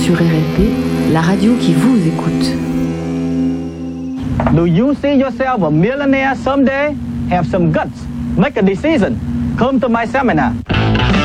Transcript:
sur RLP, la radio qui vous écoute. Do you see yourself a millionaire someday? Have some guts. Make a decision. Come to my seminar.